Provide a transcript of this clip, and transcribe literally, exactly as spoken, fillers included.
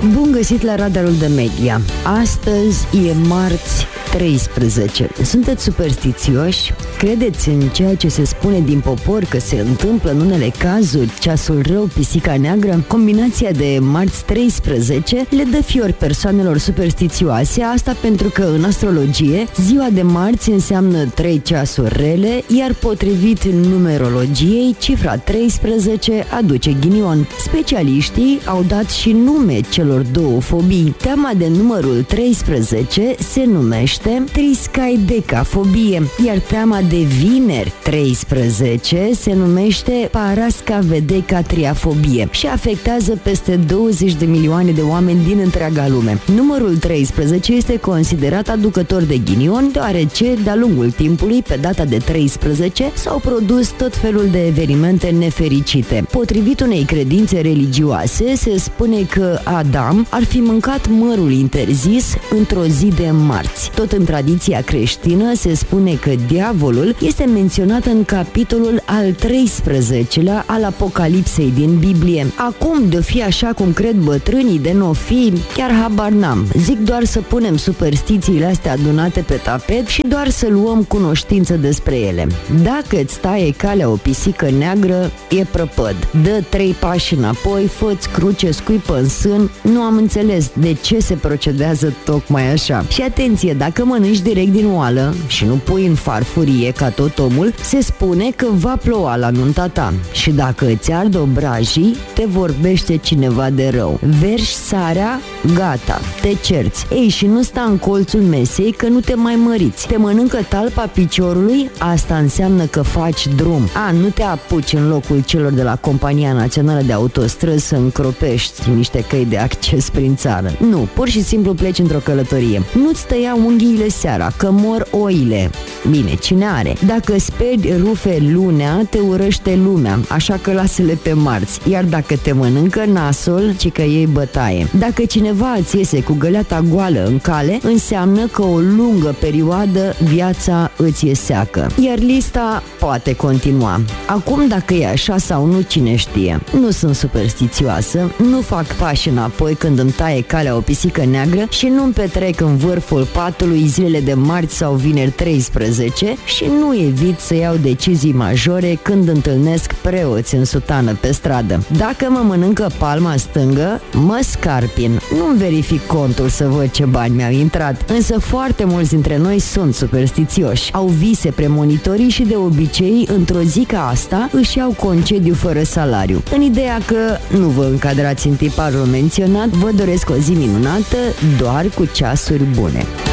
Bun găsit la Radarul de Media. Astăzi e marți treisprezece. Sunteți superstițioși? Credeți în ceea ce se spune din popor că se întâmplă în unele cazuri, ceasul rău, pisica neagră? Combinația de marți treisprezece le dă fior persoanelor superstițioase, asta pentru că în astrologie ziua de marți înseamnă trei ceasuri rele, iar potrivit numerologiei, cifra treisprezece aduce ghinion. Specialiștii au dat și nume celor două fobii. Teama de numărul treisprezece se numește triscaidecafobie, iar teama de vineri treisprezece se numește parascavedecatriafobie și afectează peste douăzeci de milioane de oameni din întreaga lume. Numărul treisprezece este considerat aducător de ghinion, deoarece de-a lungul timpului, pe data de treisprezece, s-au produs tot felul de evenimente nefericite. Potrivit unei credințe religioase, se spune că Adam ar fi mâncat mărul interzis într-o zi de marți. Tot în tradiția creștină se spune că diavolul este menționat în capitolul al treisprezecelea al Apocalipsei din Biblie. Acum, de-o fi așa cum cred bătrânii, de n-o fi, chiar habar n-am. Zic doar să punem superstițiile astea adunate pe tapet și doar să luăm cunoștință despre ele. Dacă îți taie calea o pisică neagră, e prăpăd. Dă trei pași înapoi, fă-ți cruce, scuipă în sân. Nu am înțeles de ce se procedează tocmai așa. Și atenție, dacă mănânci direct din oală și nu pui în farfurie ca tot omul, se spune că va ploua la nunta ta. Și dacă îți ard obrajii, te vorbește cineva de rău. Vergi sarea, gata, te cerți. Ei, și nu sta în colțul mesei că nu te mai măriți. Te mănâncă talpa piciorului, asta înseamnă că faci drum. A, nu te apuci în locul celor de la Compania Națională de Autostrăzi să încropești niște căi de acces prin țară. Nu, pur și simplu pleci într-o călătorie. Nu-ți tăia unghiile seara, că mor oile. Bine, cine are? Dacă speri rufe lunea, te urăște lumea, așa că lasă-le pe marți. Iar dacă te mănâncă nasul, ci că iei bătaie. Dacă cineva îți iese cu găleata goală în cale, înseamnă că o lungă perioadă viața îți e seacă. Iar lista poate continua. Acum, dacă e așa sau nu, cine știe. Nu sunt superstițioasă, nu fac pași înapoi când îmi taie calea o pisică neagră și nu-mi petrec în vârful patului zilele de marți sau vineri treisprezece și nu evit să iau decizii majore când întâlnesc preoți în sutană pe stradă. Dacă mă mănâncă palma stângă, mă scarpin. Nu-mi verific contul să văd ce bani mi-au intrat, însă foarte mulți dintre noi sunt superstițioși. Au vise premonitorii și de obicei, într-o zi ca asta, își iau concediu fără salariu. În ideea că nu vă încadrați în tiparul menționat, vă doresc o zi minunată, doar cu ceasuri bune.